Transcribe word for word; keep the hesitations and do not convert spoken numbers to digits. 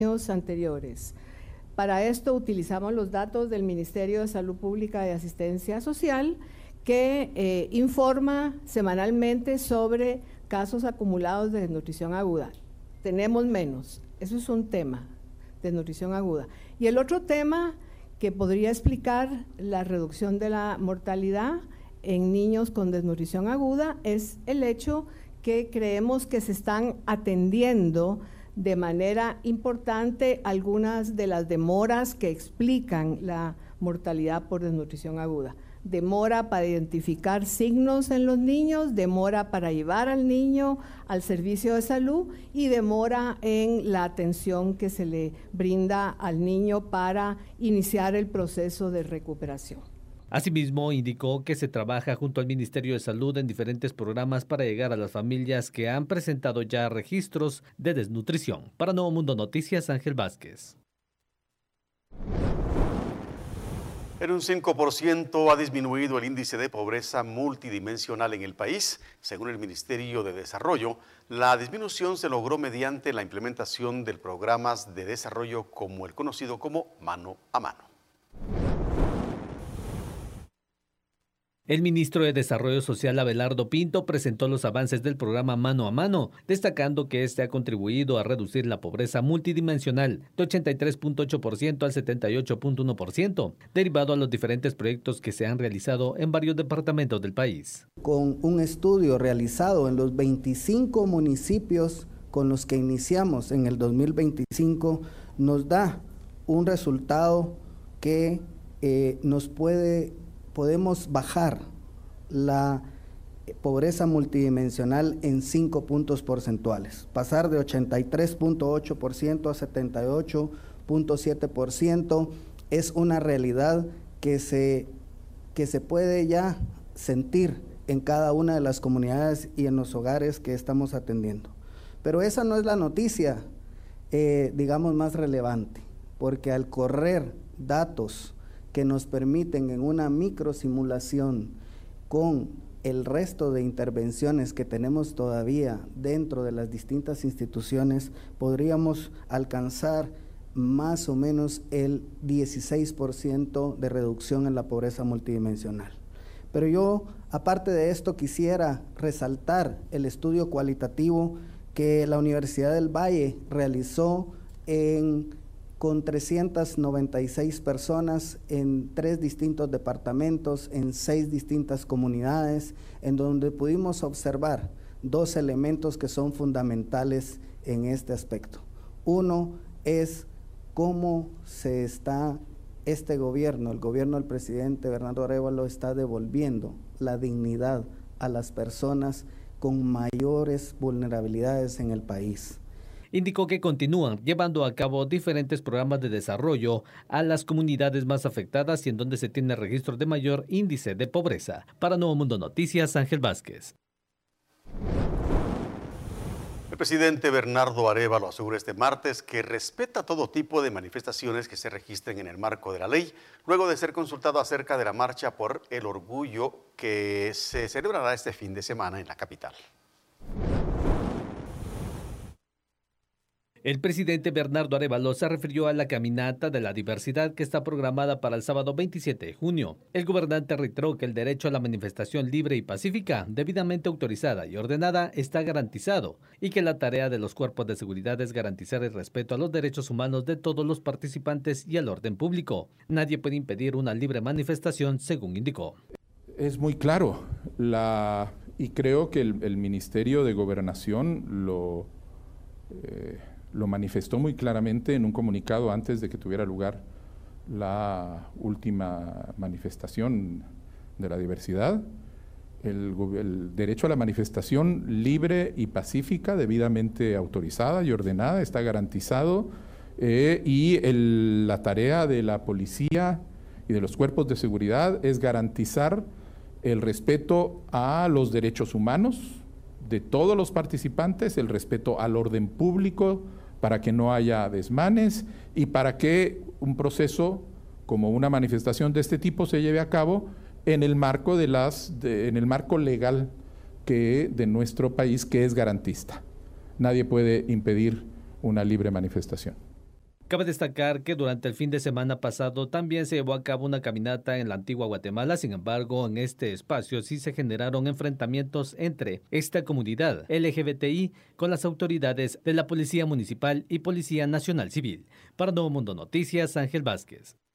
años anteriores. Para esto utilizamos los datos del Ministerio de Salud Pública y Asistencia Social, que eh, informa semanalmente sobre casos acumulados de desnutrición aguda. Tenemos menos, eso es un tema, desnutrición aguda. Y el otro tema que podría explicar la reducción de la mortalidad en niños con desnutrición aguda es el hecho que creemos que se están atendiendo de manera importante algunas de las demoras que explican la mortalidad por desnutrición aguda. Demora para identificar signos en los niños, demora para llevar al niño al servicio de salud y demora en la atención que se le brinda al niño para iniciar el proceso de recuperación. Asimismo, indicó que se trabaja junto al Ministerio de Salud en diferentes programas para llegar a las familias que han presentado ya registros de desnutrición. Para Nuevo Mundo Noticias, Ángel Vázquez. En un cinco por ciento ha disminuido el índice de pobreza multidimensional en el país. Según el Ministerio de Desarrollo, la disminución se logró mediante la implementación de programas de desarrollo como el conocido como Mano a Mano. El ministro de Desarrollo Social, Abelardo Pinto, presentó los avances del programa Mano a Mano, destacando que este ha contribuido a reducir la pobreza multidimensional de ochenta y tres punto ocho por ciento al setenta y ocho punto uno por ciento, derivado a los diferentes proyectos que se han realizado en varios departamentos del país. Con un estudio realizado en los veinticinco municipios con los que iniciamos en el dos mil veinticinco, nos da un resultado que eh, nos puede... podemos bajar la pobreza multidimensional en cinco puntos porcentuales, pasar de ochenta y tres punto ocho por ciento a setenta y ocho punto siete por ciento es una realidad que se, que se puede ya sentir en cada una de las comunidades y en los hogares que estamos atendiendo. Pero esa no es la noticia, eh, digamos, más relevante, porque al correr datos que nos permiten en una microsimulación con el resto de intervenciones que tenemos todavía dentro de las distintas instituciones, podríamos alcanzar más o menos el dieciséis por ciento de reducción en la pobreza multidimensional. Pero yo, aparte de esto, quisiera resaltar el estudio cualitativo que la Universidad del Valle realizó en con trescientas noventa y seis personas en tres distintos departamentos, en seis distintas comunidades, en donde pudimos observar dos elementos que son fundamentales en este aspecto. Uno es cómo se está, este gobierno, el gobierno del presidente Bernardo Arévalo, está devolviendo la dignidad a las personas con mayores vulnerabilidades en el país. Indicó que continúan llevando a cabo diferentes programas de desarrollo a las comunidades más afectadas y en donde se tiene registro de mayor índice de pobreza. Para Nuevo Mundo Noticias, Ángel Vázquez. El presidente Bernardo Arévalo aseguró este martes que respeta todo tipo de manifestaciones que se registren en el marco de la ley, luego de ser consultado acerca de la marcha por el orgullo que se celebrará este fin de semana en la capital. El presidente Bernardo Arévalo se refirió a la caminata de la diversidad que está programada para el sábado veintisiete de junio. El gobernante reiteró que el derecho a la manifestación libre y pacífica, debidamente autorizada y ordenada, está garantizado y que la tarea de los cuerpos de seguridad es garantizar el respeto a los derechos humanos de todos los participantes y al orden público. Nadie puede impedir una libre manifestación, según indicó. Es muy claro, la, y creo que el, el Ministerio de Gobernación lo... Eh, lo manifestó muy claramente en un comunicado antes de que tuviera lugar la última manifestación de la diversidad. El, el derecho a la manifestación libre y pacífica, debidamente autorizada y ordenada, está garantizado, eh, y el, la tarea de la policía y de los cuerpos de seguridad es garantizar el respeto a los derechos humanos de todos los participantes, el respeto al orden público, para que no haya desmanes y para que un proceso como una manifestación de este tipo se lleve a cabo en el marco de las de, en el marco legal que de nuestro país, que es garantista. Nadie puede impedir una libre manifestación. Cabe destacar que durante el fin de semana pasado también se llevó a cabo una caminata en la antigua Guatemala. Sin embargo, en este espacio sí se generaron enfrentamientos entre esta comunidad L G B T I con las autoridades de la Policía Municipal y Policía Nacional Civil. Para Nuevo Mundo Noticias, Ángel Vázquez.